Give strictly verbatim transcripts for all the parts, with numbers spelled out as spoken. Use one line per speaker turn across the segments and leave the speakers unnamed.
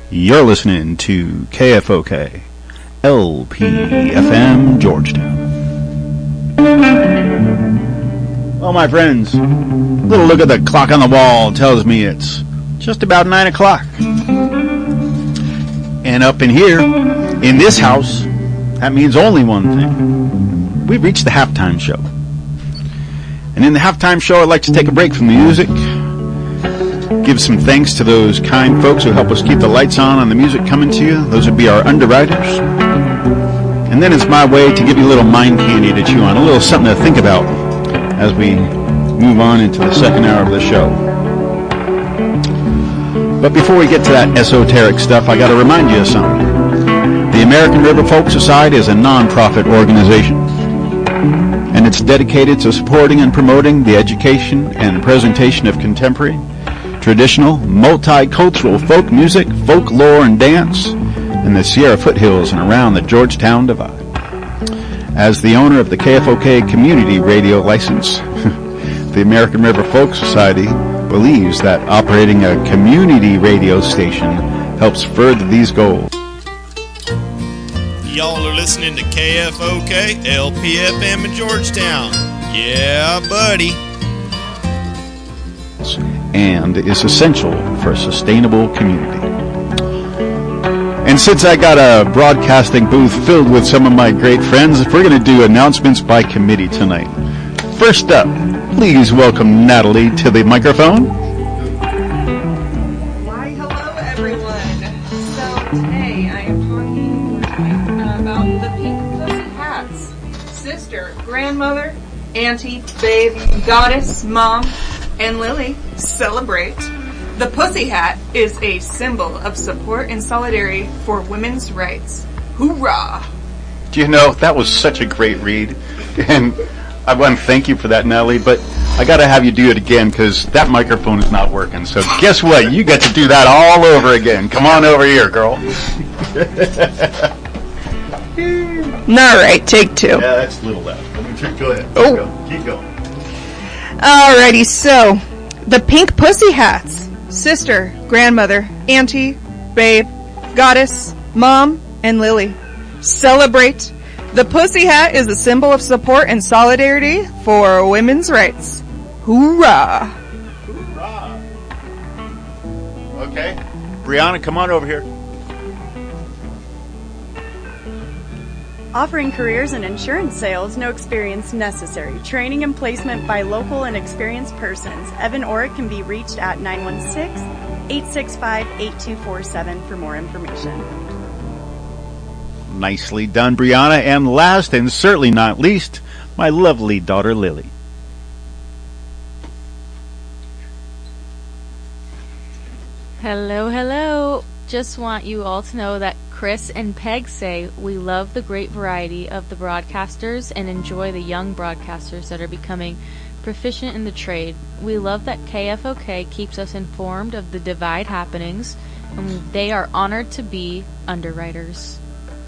You're listening to K F O K, L P F M, Georgetown. Well, my friends, a little look at the clock on the wall tells me it's just about nine o'clock. And up in here, in this house, that means only one thing. We've reached the halftime show. And in the halftime show, I'd like to take a break from the music, give some thanks to those kind folks who help us keep the lights on and the music coming to you. Those would be our underwriters. And then it's my way to give you a little mind candy to chew on, a little something to think about as we move on into the second hour of the show. But before we get to that esoteric stuff, I got to remind you of something. The American River Folk Society is a non-profit organization, and it's dedicated to supporting and promoting the education and presentation of contemporary, traditional, multicultural folk music, folklore, and dance in the Sierra foothills and around the Georgetown Divide. As the owner of the K F O K community radio license, the American River Folk Society believes that operating a community radio station helps further these goals.
Y'all are listening to K F O K, L P F M in Georgetown. Yeah, buddy.
And is essential for a sustainable community. And since I got a broadcasting booth filled with some of my great friends, we're going to do announcements by committee tonight. First up, please welcome Natalie to the microphone.
Why, hello everyone. So today I am talking about the Pink Pussy Hats. Sister, grandmother, auntie, babe, goddess, mom, and Lily celebrate. The Pussy Hat is a symbol of support and solidarity for women's rights. Hoorah!
Do you know, that was such a great read, and I want to thank you for that, Natalie, but I got to have you do it again because that microphone is not working. So guess what? You get to do that all over again. Come on over here, girl.
All right, take two.
Yeah, that's a little loud. Go ahead.
Oh.
Go. Keep going.
Alrighty, so the Pink Pussy Hats. Sister, grandmother, auntie, babe, goddess, mom, and Lily celebrate. The Pussy Hat is a symbol of support and solidarity for women's rights. Hoorah!
Hoorah! Okay. Brianna, come on over here.
Offering careers in insurance sales, no experience necessary. Training and placement by local and experienced persons. Evan Orrick can be reached at nine one six, eight six five, eight two four seven for more information.
Nicely done, Brianna. And last and certainly not least, my lovely daughter, Lily.
Hello, hello. Just want you all to know that Chris and Peg say we love the great variety of the broadcasters and enjoy the young broadcasters that are becoming proficient in the trade. We love that K F O K keeps us informed of the Divide happenings, and they are honored to be underwriters.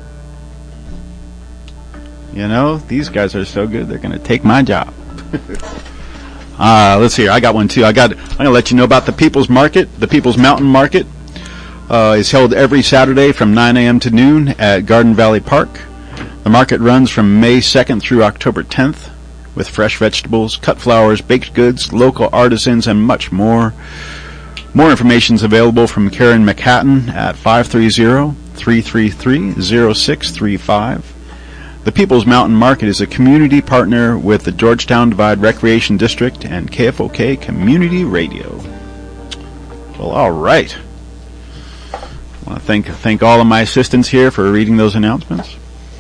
You know, these guys are so good, they're going to take my job. uh, let's see here. I got one, too. I got, I'm going to let you know about the People's Market. The People's Mountain Market uh, is held every Saturday from nine a.m. to noon at Garden Valley Park. The market runs from May second through October tenth with fresh vegetables, cut flowers, baked goods, local artisans, and much more. More information is available from Karen McHatton at five three zero, three three three, zero six three five. The People's Mountain Market is a community partner with the Georgetown Divide Recreation District and K F O K Community Radio. Well, all right. I want to thank thank all of my assistants here for reading those announcements.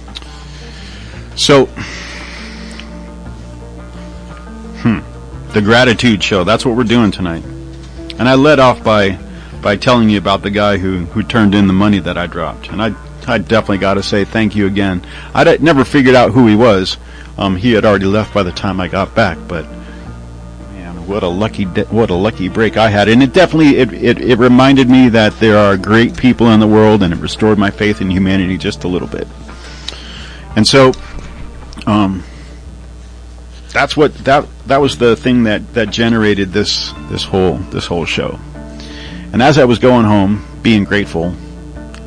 So, hmm, the gratitude show. That's what we're doing tonight. And I led off by by telling you about the guy who who turned in the money that I dropped, and I. I definitely got to say thank you again. I never figured out who he was. Um, he had already left by the time I got back, but man, what a lucky de- what a lucky break I had. And it definitely it, it it reminded me that there are great people in the world, and it restored my faith in humanity just a little bit. And so, um, that's what that that was the thing that that generated this this whole this whole show. And as I was going home, being grateful,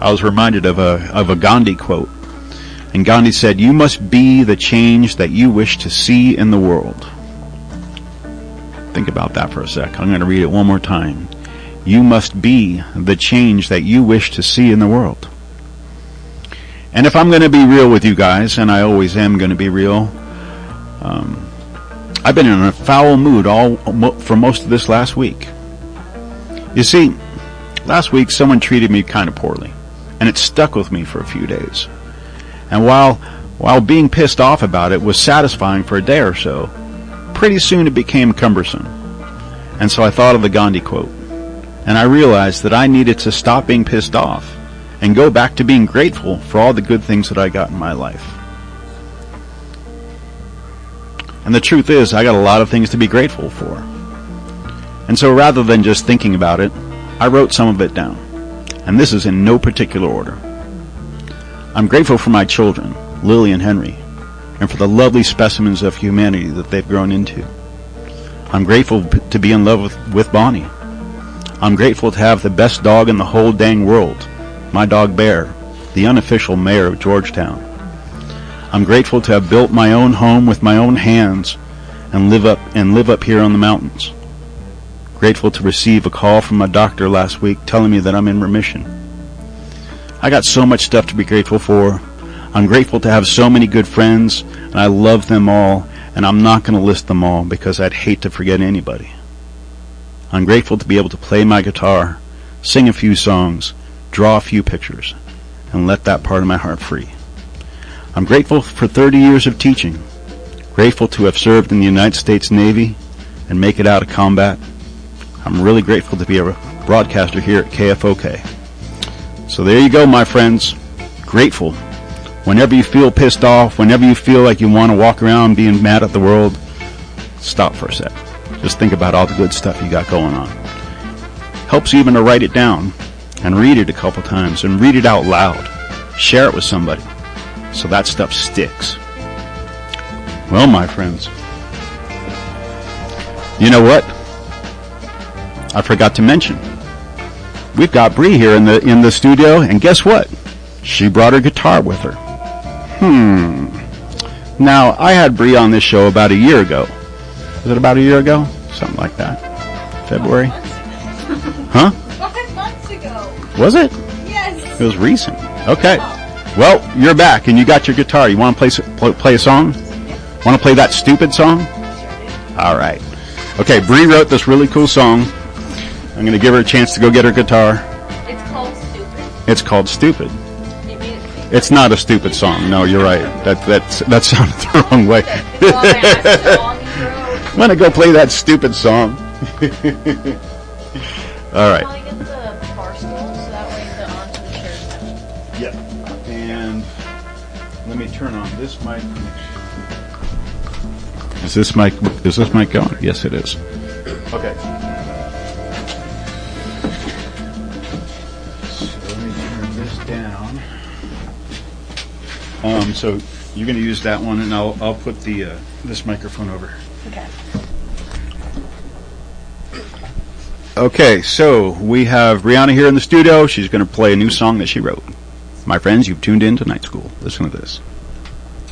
I was reminded of a of a Gandhi quote. And Gandhi said, "You must be the change that you wish to see in the world." Think about that for a sec. I'm going to read it one more time. You must be the change that you wish to see in the world. And if I'm going to be real with you guys, and I always am going to be real, um, I've been in a foul mood all for most of this last week. You see, last week someone treated me kind of poorly, and it stuck with me for a few days. And while while being pissed off about it was satisfying for a day or so, pretty soon it became cumbersome. And so I thought of the Gandhi quote, and I realized that I needed to stop being pissed off and go back to being grateful for all the good things that I got in my life. And the truth is, I got a lot of things to be grateful for. And so rather than just thinking about it, I wrote some of it down. And this is in no particular order. I'm grateful for my children, Lily and Henry, and for the lovely specimens of humanity that they've grown into. I'm grateful to be in love with, with Bonnie. I'm grateful to have the best dog in the whole dang world, my dog Bear, the unofficial mayor of Georgetown. I'm grateful to have built my own home with my own hands and live up and live up here on the mountains. Grateful to receive a call from my doctor last week telling me that I'm in remission. I got so much stuff to be grateful for. I'm grateful to have so many good friends, and I love them all, and I'm not going to list them all because I'd hate to forget anybody. I'm grateful to be able to play my guitar, sing a few songs, draw a few pictures, and let that part of my heart free. I'm grateful for thirty years of teaching, grateful to have served in the United States Navy and make it out of combat. I'm really grateful to be a broadcaster here at K F O K. So there you go, my friends. Grateful. Whenever you feel pissed off, whenever you feel like you want to walk around being mad at the world, stop for a sec. Just think about all the good stuff you got going on. Helps even to write it down and read it a couple times and read it out loud. Share it with somebody so that stuff sticks. Well, my friends, you know what? I forgot to mention. We've got Bree here in the in the studio, and guess what? She brought her guitar with her. Hmm. Now, I had Bree on this show about a year ago. Was it about a year ago? Something like that. February? Huh?
Five months ago.
Was it?
Yes.
It was recent. Okay. Well, you're back, and you got your guitar. You want to play play, play a song? Want to play that stupid song? All right. Okay, Bree wrote this really cool song. I'm going to give her a chance to go get her guitar.
It's called Stupid.
It's called Stupid.
You mean it's
It's not a stupid song. No, you're right. That that's, that sounded the wrong way. I'm going to go play that stupid song. All right.
Want to get the bar stool so that way the onto the chairs.
Yeah. And let me turn on this mic. Is this mic, is this mic going? Yes, it is. Okay. Down. Um, so you're going to use that one, and I'll I'll put the uh, this microphone over.
Okay.
Okay, so we have Brianna here in the studio. She's going to play a new song that she wrote. My friends, you've tuned in to Night School. Listen to this.